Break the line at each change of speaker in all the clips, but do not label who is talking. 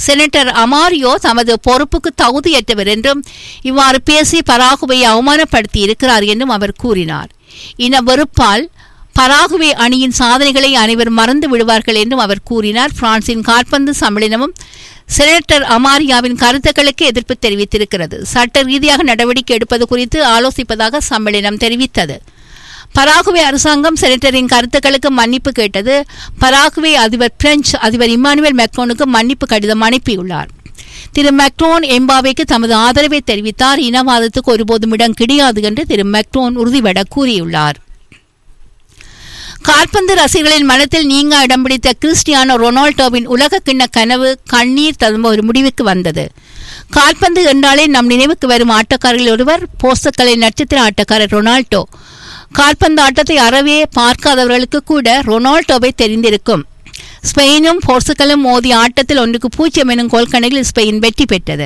Senator அமாரியோ தமது பொறுப்புக்கு தகுதியற்றவர் என்றும் இவ்வாறு பேசி பராகுவையை அவமானப்படுத்தி இருக்கிறார் என்றும் அவர் கூறினார். இன வெறுப்பால் பராகுவே அணியின் சாதனைகளை அனைவரும் மறந்து விடுவார்கள் என்றும் அவர் கூறினார். பிரான்சின் காற்பந்து சம்மேளனமும் செனட்டர் அமாரியாவின் கருத்துக்களுக்கு எதிர்ப்பு தெரிவித்திருக்கிறது. சட்ட ரீதியாக நடவடிக்கை எடுப்பது குறித்து ஆலோசிப்பதாக சம்மேளனம் தெரிவித்தது. பராகுவே அரசாங்கம் செனட்டரின் கருத்துக்களுக்கு மன்னிப்பு கேட்டது. பராகுவே அதிபர் பிரெஞ்சு அதிபர் இம்மானுவேல் மேக்ரோனுக்கு மன்னிப்பு கடிதம் அனுப்பியுள்ளார். திரு மேக்ரோன் எம்பாவேக்கு தமது ஆதரவை தெரிவித்தார். இனவாதத்துக்கு ஒருபோதும் இடம் கிடையாது என்று திரு மேக்ரோன் உறுதிபட கூறியுள்ளார். கால்பந்து ரசிகர்களின் மனத்தில் நீங்க இடம் பிடித்த கிறிஸ்டியானோ ரொனால்டோவின் உலக கிண்ண கனவு கண்ணீர் ததும்ப ஒரு முடிவுக்கு வந்தது. கால்பந்து என்றாலே நம் நினைவுக்கு வரும் ஆட்டக்காரர்கள் ஒருவர் போர்ச்சுகலின் நட்சத்திர ஆட்டக்காரர் ரொனால்டோ. கால்பந்து ஆட்டத்தை அறவே பார்க்காதவர்களுக்கு கூட ரொனால்டோவை தெரிந்திருக்கும். ஸ்பெயினும் போர்ச்சுகலும் மோதிய ஆட்டத்தில் 1-0 எனும் கோல் கணக்கில் ஸ்பெயின் வெற்றி பெற்றது.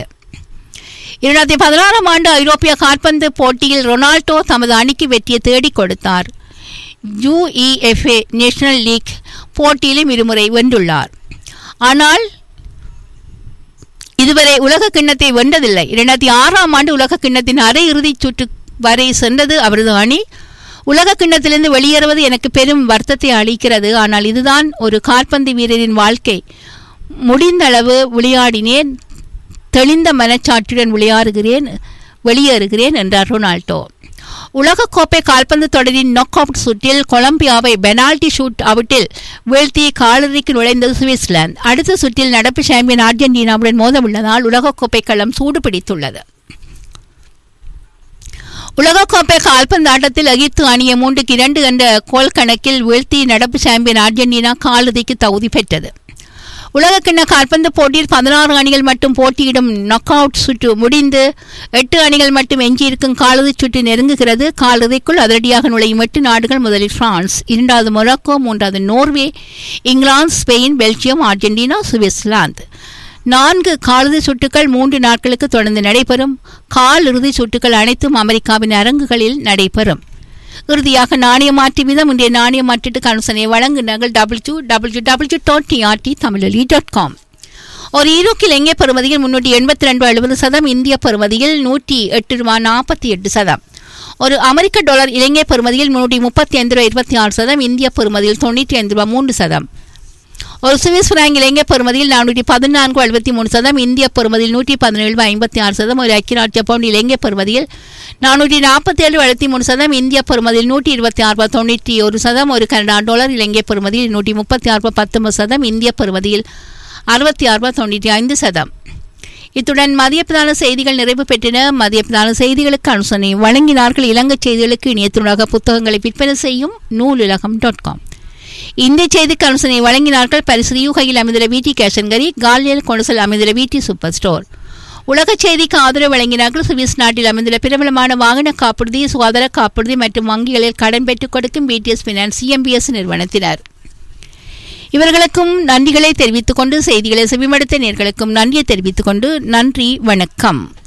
2016 ஆண்டு ஐரோப்பிய கால்பந்து போட்டியில் ரொனால்டோ தமது அணிக்கு வெற்றியை தேடிக் கொடுத்தார். UEFA நேஷனல் லீக் போட்டியிலும் இருமுறை வென்றுள்ளார். ஆனால் இதுவரை உலக கிண்ணத்தை வென்றதில்லை. 2006 ஆண்டு உலக கிண்ணத்தின் அரை இறுதிச் சுற்று வரை சென்றது அவரது அணி. உலக கிண்ணத்திலிருந்து வெளியேறுவது எனக்கு பெரும் வருத்தத்தை அளிக்கிறது. ஆனால் இதுதான் ஒரு கால்பந்து வீரரின் வாழ்க்கை. முடிந்தளவு விளையாடினேன், தெளிந்த மனச்சாட்சியுடன் வெளியேறுகிறேன் என்றார் ரொனால்டோ. உலகக்கோப்பை கால்பந்து தொடரின் நாக் அவுட் சுற்றில் கொலம்பியாவை பெனால்டி ஷூட் அவுட்டில் வீழ்த்தி காலிறுதிக்கு நுழைந்தது சுவிட்சர்லாந்து. அடுத்த சுற்றில் நடப்பு சாம்பியன் அர்ஜென்டினாவுடன் மோதவுள்ளதால் உலகக்கோப்பை களம் சூடுபிடித்துள்ளது. உலகக்கோப்பை கால்பந்து ஆட்டத்தில் எகிப்து அணியை 3-2 என்ற கோல் கணக்கில் வீழ்த்தி நடப்பு சாம்பியன் அர்ஜென்டினா காலிறுதிக்கு தகுதி பெற்றது. உலகக்கிண்ண கால்பந்து போட்டியில் 16 அணிகள் மட்டும் போட்டியிடும் நாக் அவுட் சுற்று முடிந்து 8 அணிகள் மட்டும் எஞ்சியிருக்கும் காலிறுதிச் சுற்று நெருங்குகிறது. காலிறுதிக்குள் அதிரடியாக நுழையும் 8 நாடுகள். முதலில் பிரான்ஸ், 2வது மொராக்கோ, 3வது Norway, England, Spain, Belgium, Argentina, Switzerland. 4 காலிறுதி சுற்றுகள் 3 நாட்களுக்கு தொடர்ந்து நடைபெறும். காலிறுதி சுற்றுகள் அனைத்தும் அமெரிக்காவின் அரங்குகளில் நடைபெறும். இறுதியாக நாணய மாற்று வீதம். இன்றைய நாணய மாற்றீட்டுக்கு அனுசரணை வழங்குகிறார்கள் www.rtthamilali.com. ஒரு ஈரோக்கில் இலங்கை பெறுமதியில் 382.70, இந்திய பெறுமதியில் 108.48. ஒரு அமெரிக்க டாலர் இலங்கை பெறுமதியில் 335.26, இந்திய பெறுமதியில் 95.3. ஒரு சுவிஸ் பிராங்க் இலங்கை பெறுமதியில் 414.73, இந்திய பெறுமதியில் 117.56. ஒரு ஐக்கிய ராஜ்ய பவுண்ட் இலங்கை பெறுமதியில் 447.73, இந்திய பெறுமதியில் 126.91. ஒரு கனடா டாலர் இலங்கை பெறுமதியில் 136.19, இந்திய பெறுமதியில் 66.95. இத்துடன் மதிய பிரதான செய்திகள் நிறைவு பெற்றன. மதிய பிரதான செய்திகளுக்கு அனுசரணை வழங்கினார்கள் இலங்கை செய்திகளுக்கு இணையத்தினூடாக புத்தகங்களை விற்பனை செய்யும் நூலுலகம்.com. இந்த செய்திக்கு அனுசரணை வழங்கினார்கள் பரிசு யூகையில் அமைந்துள்ள வீட்டி கேஷன்கரி, காலியல் கொண்டசல் அமைந்துள்ள வீட்டி சூப்பர் ஸ்டோர். உலக செய்திக்கு ஆதரவு வழங்கினார்கள் சுவிஸ் நாட்டில் அமைந்துள்ள பிரபலமான வாகன காப்புறுதி, சுகாதார காப்புறுதி மற்றும் வங்கிகளில் கடன் பெற்றுக் கொடுக்கும் பிடிஎஸ் பினான்ஸ் CMBS நிறுவனத்தினர். இவர்களுக்கும் நன்றிகளை தெரிவித்துக் கொண்டு செய்திகளை செவிமடுத்த நேயர்களுக்கும் நன்றியை தெரிவித்துக் கொண்டு நன்றி, வணக்கம்.